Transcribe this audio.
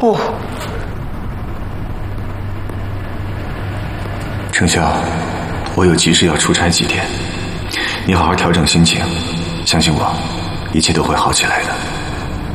不， 程潇，我有急事要出差几天，你好好调整心情，相信我，一切都会好起来的。